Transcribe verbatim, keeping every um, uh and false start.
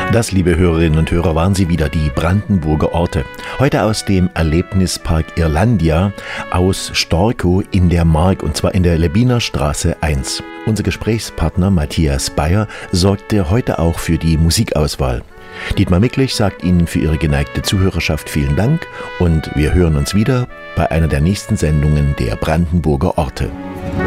Das, liebe Hörerinnen und Hörer, waren sie wieder, die Brandenburger Orte. Heute aus dem Erlebnispark Irlandia aus Storkow in der Mark, und zwar in der Lebiner Straße eins. Unser Gesprächspartner Matthias Bayer sorgte heute auch für die Musikauswahl. Dietmar Micklich sagt Ihnen für Ihre geneigte Zuhörerschaft vielen Dank und wir hören uns wieder bei einer der nächsten Sendungen der Brandenburger Orte.